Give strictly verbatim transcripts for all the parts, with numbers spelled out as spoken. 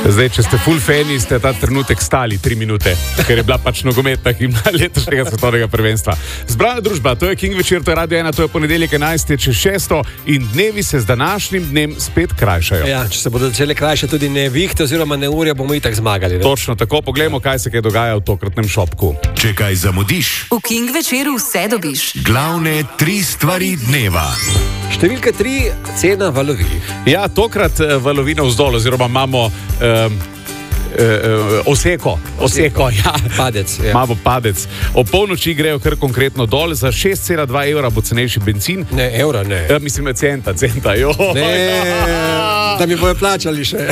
Zdaj, če ste full fani, ste ta trenutek stali tri minute, ker je bila pač nogometna himna letošnjega svetovnega prvenstva. Zbrana družba, to je King večer, to je Radio ena, to je ponedeljek enajsti čez šesto in dnevi se z današnjim dnem spet krajšajo. Ja, če se bodo začele krajše tudi nevihte oziroma neurja, bomo itak zmagali. Ne? Točno tako, poglejmo, kaj se kaj dogaja v tokratnem šopku. Če kaj zamudiš, v King večeru vse dobiš. Glavne tri stvari dneva. Številka tri, cena valovin. Ja, tokrat valovina vzdolj, oziroma imamo um, uh, oseko, oseko, ja. Padec. Ja. Imamo padec. O polnoči grejo kar konkretno dol, za šest cela dva evra bo cenejši bencin. Ne, evra ne. Ja, mislim, centa, centa, jo. Ne, da mi bojo plačali še.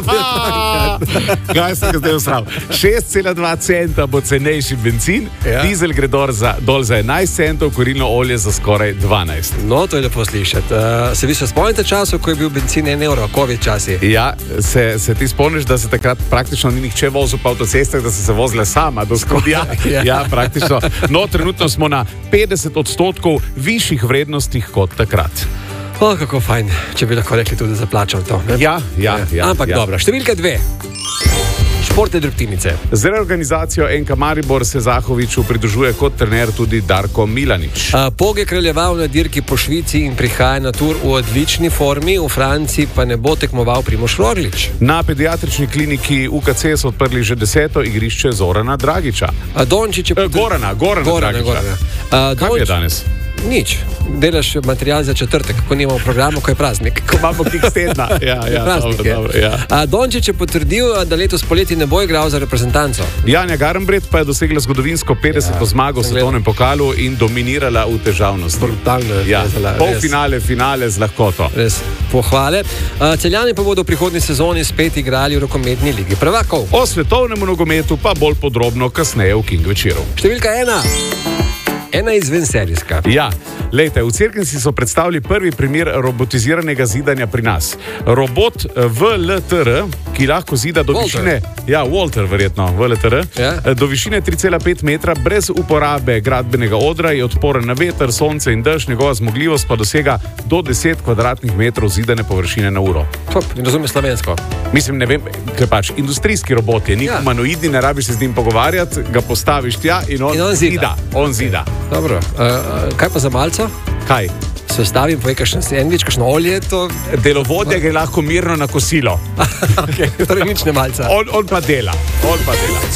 Kaj se ga zdaj usral? šest cela dva centa bo cenejši bencin, ja. Dizel gre dol za, dol za enajst centov, kurilno olje za skoraj dvanajst. No, to je lepo slišati. Uh, se vi še spomnite času, ko je bil bencin en evro, covid časi? Ja, se, se ti spomniš, da se takrat praktično ni nihče vozil po avtocestah, da se se vozile sama do Skopja? Ja, ja, praktično. No, trenutno smo na petdeset odstotkov višjih vrednostih kot takrat. O, kako fajn, če bi lahko rekli tudi za plačal to. Ne? Ja, ja, ja. Ampak ja. dobro, številka dve. Športne drobtinice. Z reorganizacijo N K Maribor se Zahoviču pridružuje kot trener tudi Darko Milanič. A, Pog je kraljeval na dirki po Švici in prihaja na tur v odlični formi, v Franciji pa ne bo tekmoval Primož Roglič. Na pediatrični kliniki U K C so odprli že deseto igrišče Zorana Dragiča. A Dončić je... E, Gorana, Gorana, Gorana Dragiča. Gorana. A, Kaj Donč... je danes? Nič. Delaš material za četrtek, ko nimamo programu, ko je praznik. Ko imamo kiks tedna. Ja, ja, praznik dobro, je. dobro, ja. A, Dončić je potrdil, da letos poleti ne bo igral za reprezentanco. Janja Garnbret pa je dosegla zgodovinsko petdeseto ja, zmago v svetovnem pokalu in dominirala v težavnosti. Brutalno je. Ja, polfinale, finale z lahkoto. Res, pohvale. A, Celjani pa bodo v prihodnji sezoni spet igrali v rokometni ligi prvakov. O svetovnem nogometu pa bolj podrobno kasneje v King večeru. Številka ena. Ena izvenserijska. Ja, lejte, v Cerknici so predstavili prvi primer robotiziranega zidanja pri nas. Robot V L T R, ki lahko zida do Walter. višine... Ja, Walter verjetno, V L T R. Ja. Do višine tri cela pet metra, brez uporabe gradbenega odra, je odporen na veter, sonce in dež, njegova zmogljivost pa dosega do deset kvadratnih metrov zidane površine na uro. Top, in razumem slovensko. Mislim, ne vem, kaj pač, industrijski robot je, ni Ja. humanoidni, ne rabiš se z njim pogovarjati, ga postaviš tja in on, In on zida. On zida. Dobro, uh, uh, kaj pa za malco? Kaj? Se stavim, povej kakšen sendvič, kakšno olje, to... Delovodja gre lahko mirno na kosilo. Okay, torej nič ne malca. On, on pa dela, on pa dela.